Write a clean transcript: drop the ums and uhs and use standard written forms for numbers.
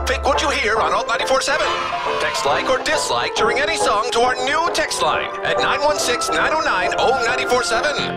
Pick what you hear on Alt 94.7. Text like or dislike during any song to our new text line at 916-909-0947.